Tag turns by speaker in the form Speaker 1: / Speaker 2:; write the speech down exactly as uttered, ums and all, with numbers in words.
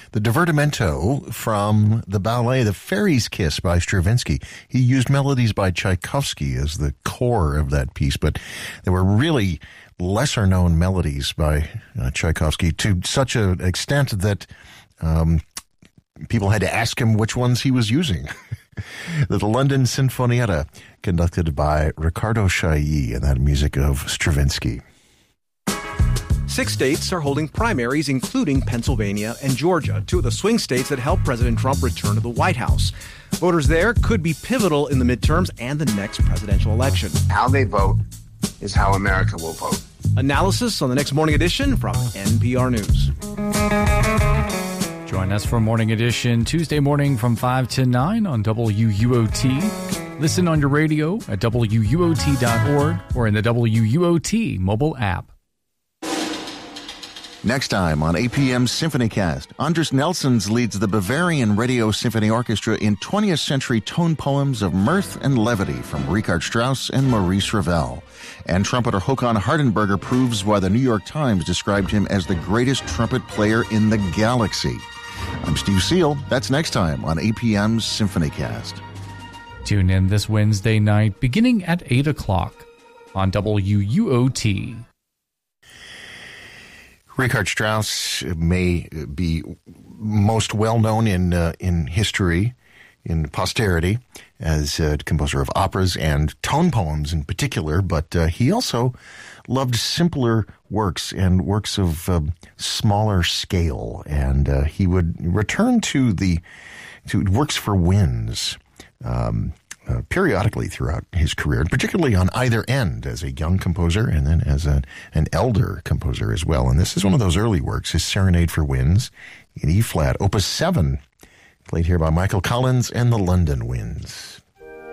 Speaker 1: the divertimento from the ballet The Fairy's Kiss by Stravinsky. He used melodies by Tchaikovsky as the core of that piece, but there were really lesser-known melodies by uh, Tchaikovsky to such an extent that um, people had to ask him which ones he was using. The London Sinfonietta, conducted by Riccardo Chailly, and that music of Stravinsky.
Speaker 2: Six states are holding primaries, including Pennsylvania and Georgia, two of the swing states that helped President Trump return to the White House. Voters there could be pivotal in the midterms and the next presidential election.
Speaker 3: How they vote is how America will vote.
Speaker 2: Analysis on the next Morning Edition from N P R News.
Speaker 4: Join us for Morning Edition Tuesday morning from five to nine on W U O T. Listen on your radio at W U O T dot org or in the W U O T mobile app.
Speaker 1: Next time on A P M's SymphonyCast, Andres Nelsons leads the Bavarian Radio Symphony Orchestra in twentieth century tone poems of mirth and levity from Richard Strauss and Maurice Ravel. And trumpeter Håkan Hardenberger proves why the New York Times described him as the greatest trumpet player in the galaxy. I'm Steve Seal. That's next time on A P M's SymphonyCast.
Speaker 4: Tune in this Wednesday night beginning at eight o'clock on W U O T.
Speaker 1: Richard Strauss may be most well known in uh, in history, in posterity, as a composer of operas and tone poems in particular, but uh, he also loved simpler works and works of uh, smaller scale, and uh, he would return to the to works for winds um, uh, periodically throughout his career, and particularly on either end as a young composer and then as a, an elder composer as well. And this is one of those early works, his Serenade for Winds in E-flat, Opus seven, played here by Michael Collins and the London Winds.